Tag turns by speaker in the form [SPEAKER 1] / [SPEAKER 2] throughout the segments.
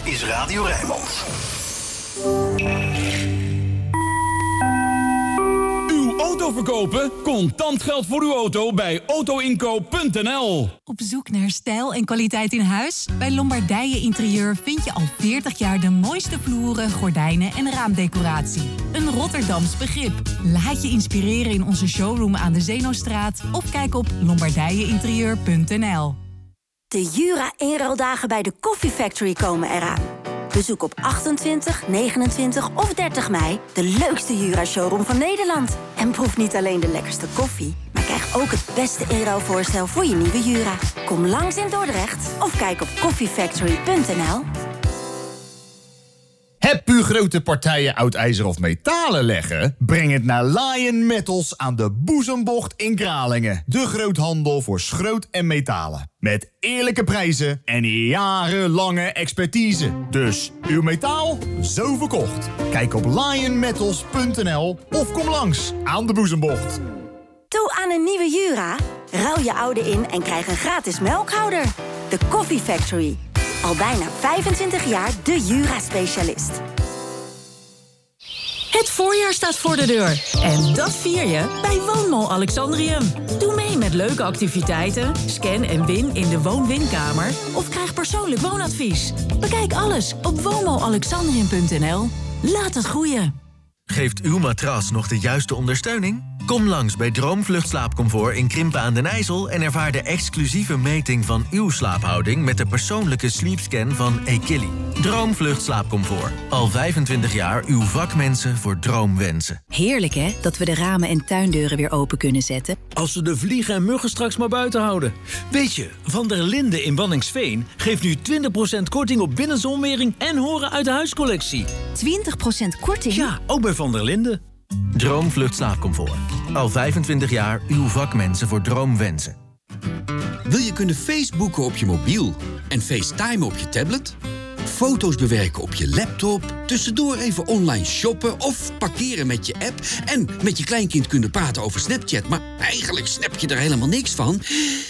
[SPEAKER 1] is Radio Rijnmond.
[SPEAKER 2] Uw auto verkopen? Contant geld voor uw auto bij autoinkoop.nl.
[SPEAKER 3] Op zoek naar stijl en kwaliteit in huis? Bij Lombardije Interieur vind je al 40 jaar de mooiste vloeren, gordijnen en raamdecoratie. Een Rotterdams begrip. Laat je inspireren in onze showroom aan de Zeenostraat of kijk op lombardijeinterieur.nl.
[SPEAKER 4] De Jura inruildagen bij de Coffee Factory komen eraan. Bezoek op 28, 29 of 30 mei de leukste Jura-showroom van Nederland. En proef niet alleen de lekkerste koffie, maar krijg ook het beste inruilvoorstel voor je nieuwe Jura. Kom langs in Dordrecht of kijk op coffeefactory.nl.
[SPEAKER 5] Heb u grote partijen oud ijzer of metalen leggen? Breng het naar Lion Metals aan de Boezembocht in Kralingen. De groothandel voor schroot en metalen. Met eerlijke prijzen en jarenlange expertise. Dus uw metaal, zo verkocht. Kijk op lionmetals.nl of kom langs aan de Boezembocht.
[SPEAKER 4] Toe aan een nieuwe Jura? Ruil je oude in en krijg een gratis melkhouder. De Coffee Factory. Al bijna 25 jaar de Jura-specialist.
[SPEAKER 6] Het voorjaar staat voor de deur. En dat vier je bij Woonmall Alexandrium. Doe mee met leuke activiteiten, scan en win in de woon-winkamer of krijg persoonlijk woonadvies. Bekijk alles op woonmallalexandrium.nl. Laat het groeien.
[SPEAKER 7] Geeft uw matras nog de juiste ondersteuning? Kom langs bij Droomvlucht Slaapcomfort in Krimpen aan den IJssel en ervaar de exclusieve meting van uw slaaphouding met de persoonlijke sleepscan van Equilly. Droomvlucht Slaapcomfort. Al 25 jaar uw vakmensen voor droomwensen.
[SPEAKER 8] Heerlijk hè, dat we de ramen en tuindeuren weer open kunnen zetten.
[SPEAKER 9] Als we de vliegen en muggen straks maar buiten houden. Weet je, Van der Linden in Waddinxveen geeft nu 20% korting op binnenzonwering en horen uit de huiscollectie.
[SPEAKER 8] 20% korting?
[SPEAKER 9] Ja, ook bij Van der Linden.
[SPEAKER 7] Droomvlucht Slaapcomfort. Al 25 jaar uw vakmensen voor droomwensen.
[SPEAKER 10] Wil je kunnen Facebooken op je mobiel en FaceTime op je tablet? Foto's bewerken op je laptop, tussendoor even online shoppen of parkeren met je app en met je kleinkind kunnen praten over Snapchat, maar eigenlijk snap je er helemaal niks van?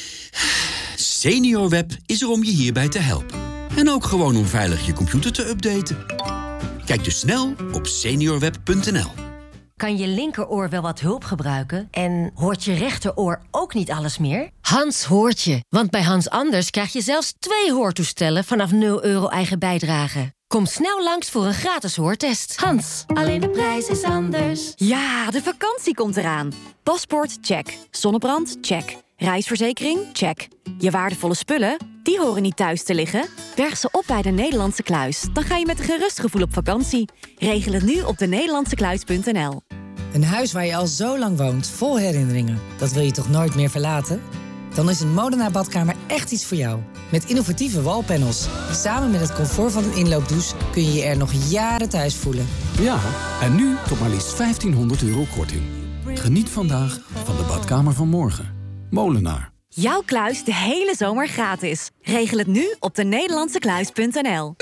[SPEAKER 10] SeniorWeb is er om je hierbij te helpen. En ook gewoon om veilig je computer te updaten. Kijk dus snel op seniorweb.nl.
[SPEAKER 11] Kan je linkeroor wel wat hulp gebruiken? En hoort je rechteroor ook niet alles meer? Hans hoort je, want bij Hans Anders krijg je zelfs 2 hoortoestellen vanaf €0 eigen bijdrage. Kom snel langs voor een gratis hoortest. Hans, alleen de prijs is anders.
[SPEAKER 12] Ja, de vakantie komt eraan. Paspoort, check. Zonnebrand, check. Reisverzekering, check. Je waardevolle spullen, die horen niet thuis te liggen. Berg ze op bij de Nederlandse Kluis. Dan ga je met een gerust gevoel op vakantie. Regel het nu op denederlandsekluis.nl.
[SPEAKER 13] Een huis waar je al zo lang woont, vol herinneringen. Dat wil je toch nooit meer verlaten? Dan is een Molenaar badkamer echt iets voor jou. Met innovatieve wallpanels. Samen met het comfort van een inloopdouche kun je je er nog jaren thuis voelen.
[SPEAKER 14] Ja, en nu tot maar liefst €1500 korting. Geniet vandaag van de badkamer van morgen. Molenaar.
[SPEAKER 12] Jouw kluis de hele zomer gratis. Regel het nu op denederlandsekluis.nl.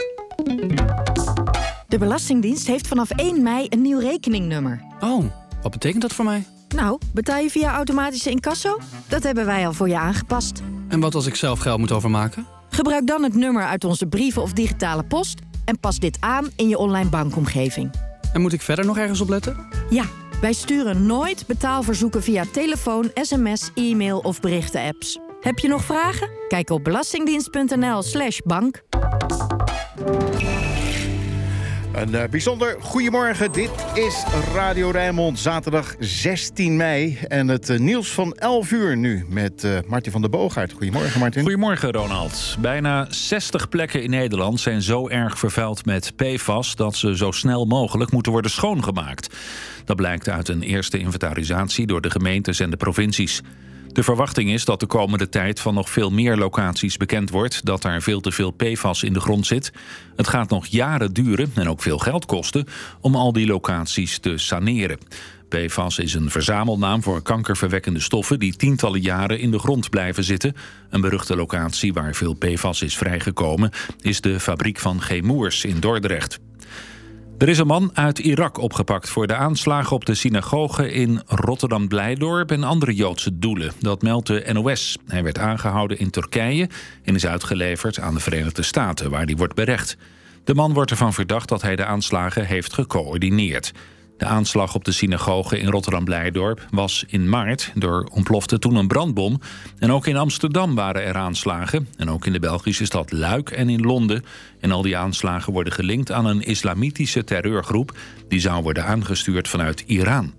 [SPEAKER 15] De Belastingdienst heeft vanaf 1 mei een nieuw rekeningnummer.
[SPEAKER 14] Oh, wat betekent dat voor mij?
[SPEAKER 15] Nou, betaal je via automatische incasso? Dat hebben wij al voor je aangepast.
[SPEAKER 14] En wat als ik zelf geld moet overmaken?
[SPEAKER 15] Gebruik dan het nummer uit onze brieven of digitale post en pas dit aan in je online bankomgeving.
[SPEAKER 14] En moet ik verder nog ergens op letten?
[SPEAKER 15] Ja, wij sturen nooit betaalverzoeken via telefoon, sms, e-mail of berichten-apps. Heb je nog vragen? Kijk op belastingdienst.nl/bank.
[SPEAKER 16] Een bijzonder goedemorgen. Dit is Radio Rijnmond, zaterdag 16 mei. En het nieuws van 11 uur nu met Martin van der Boogaard. Goedemorgen, Martin.
[SPEAKER 17] Goedemorgen, Ronald. Bijna 60 plekken in Nederland zijn zo erg vervuild met PFAS dat ze zo snel mogelijk moeten worden schoongemaakt. Dat blijkt uit een eerste inventarisatie door de gemeentes en de provincies. De verwachting is dat de komende tijd van nog veel meer locaties bekend wordt dat daar veel te veel PFAS in de grond zit. Het gaat nog jaren duren en ook veel geld kosten om al die locaties te saneren. PFAS is een verzamelnaam voor kankerverwekkende stoffen die tientallen jaren in de grond blijven zitten. Een beruchte locatie waar veel PFAS is vrijgekomen is de fabriek van G. Moers in Dordrecht. Er is een man uit Irak opgepakt voor de aanslagen op de synagoge in Rotterdam-Blijdorp en andere Joodse doelen. Dat meldt de NOS. Hij werd aangehouden in Turkije en is uitgeleverd aan de Verenigde Staten, waar hij wordt berecht. De man wordt ervan verdacht dat hij de aanslagen heeft gecoördineerd. De aanslag op de synagoge in Rotterdam-Blijdorp was in maart. Er ontplofte toen een brandbom. En ook in Amsterdam waren er aanslagen. En ook in de Belgische stad Luik en in Londen. En al die aanslagen worden gelinkt aan een islamitische terreurgroep. Die zou worden aangestuurd vanuit Iran.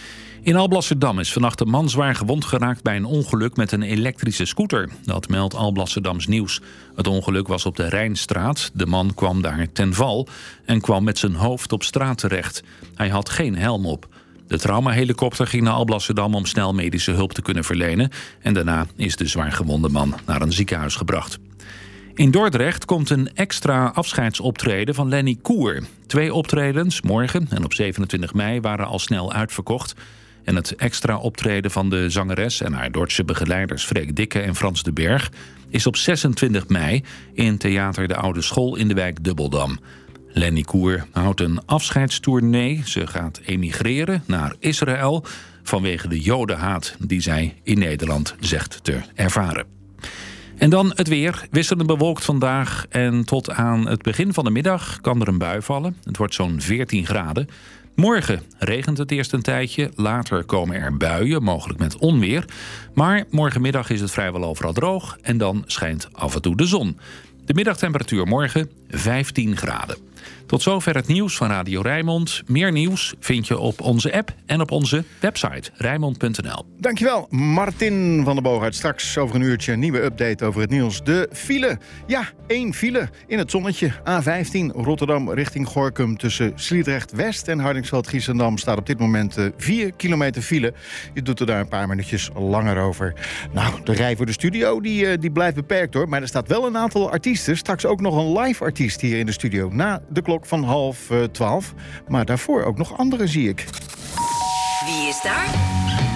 [SPEAKER 17] In Alblasserdam is vannacht een man zwaar gewond geraakt bij een ongeluk met een elektrische scooter. Dat meldt Alblasserdams Nieuws. Het ongeluk was op de Rijnstraat. De man kwam daar ten val en kwam met zijn hoofd op straat terecht. Hij had geen helm op. De traumahelikopter ging naar Alblasserdam om snel medische hulp te kunnen verlenen. En daarna is de zwaargewonde man naar een ziekenhuis gebracht. In Dordrecht komt een extra afscheidsoptreden van Lenny Koer. 2 optredens, morgen en op 27 mei, waren al snel uitverkocht. En het extra optreden van de zangeres en haar Dordtse begeleiders Freek Dikke en Frans de Berg is op 26 mei in Theater de Oude School in de wijk Dubbeldam. Lenny Koer houdt een afscheidstournee. Ze gaat emigreren naar Israël vanwege de jodenhaat die zij in Nederland zegt te ervaren. En dan het weer. Wisselend bewolkt vandaag en tot aan het begin van de middag kan er een bui vallen. Het wordt zo'n 14 graden. Morgen regent het eerst een tijdje. Later komen er buien, mogelijk met onweer. Maar morgenmiddag is het vrijwel overal droog en dan schijnt af en toe de zon. De middagtemperatuur morgen 15 graden. Tot zover het nieuws van Radio Rijnmond. Meer nieuws vind je op onze app en op onze website rijnmond.nl.
[SPEAKER 16] Dankjewel, Martin van der Boogaard. Straks over een uurtje een nieuwe update over het nieuws. De file. Ja, 1 file in het zonnetje. A15 Rotterdam richting Gorinchem tussen Sliedrecht-West en Hardingsveld-Giessendam staat op dit moment 4 kilometer file. Je doet er daar een paar minuutjes langer over. Nou, de rij voor de studio die blijft beperkt hoor. Maar er staat wel een aantal artiesten. Straks ook nog een live artiest hier in de studio. Na de klok van 11:30. Maar daarvoor ook nog anderen zie ik.
[SPEAKER 1] Wie is daar?